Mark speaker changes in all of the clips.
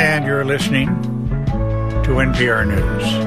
Speaker 1: and you're listening to NPR News.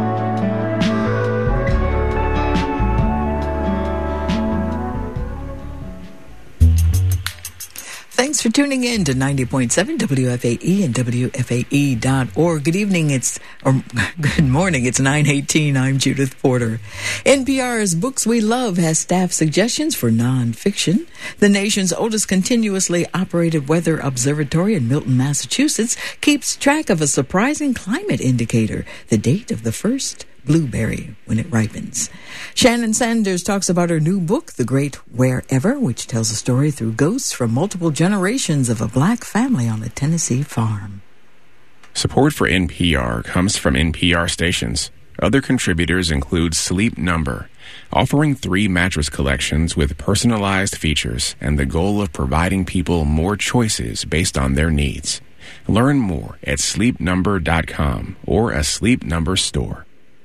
Speaker 2: Thanks for tuning in to 90.7 WFAE and WFAE.org. Good evening, good morning, it's 9:18. I'm Judith Porter. NPR's Books We Love has staff suggestions for nonfiction. The nation's oldest continuously operated weather observatory in Milton, Massachusetts, keeps track of a surprising climate indicator, the date of the first blueberry when it ripens. Shannon Sanders talks about her new book, The Great Wherever, which tells a story through ghosts from multiple generations of a black family on a Tennessee farm.
Speaker 3: Support for NPR comes from NPR stations. Other contributors include Sleep Number, offering 3 mattress collections with personalized features and the goal of providing people more choices based on their needs. Learn more at sleepnumber.com or a Sleep Number store.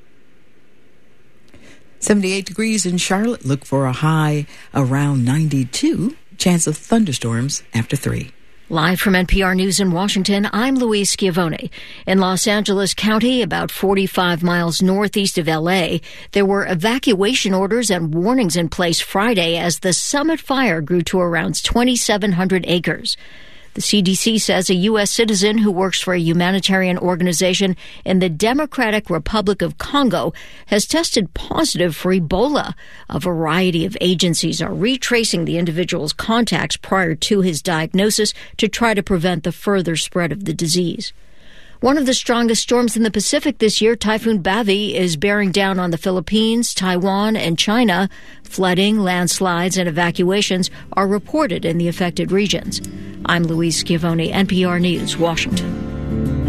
Speaker 2: 78 degrees in Charlotte. Look for a high around 92. Chance of thunderstorms after 3.
Speaker 4: Live from NPR News in Washington, I'm Louise Schiavone. In Los Angeles County, about 45 miles northeast of L.A., there were evacuation orders and warnings in place Friday as the Summit fire grew to around 2,700 acres. The CDC says a U.S. citizen who works for a humanitarian organization in the Democratic Republic of Congo has tested positive for Ebola. A variety of agencies are retracing the individual's contacts prior to his diagnosis to try to prevent the further spread of the disease. One of the strongest storms in the Pacific this year, Typhoon Bavi, is bearing down on the Philippines, Taiwan, and China. Flooding, landslides, and evacuations are reported in the affected regions. I'm Louise Schiavone, NPR News, Washington.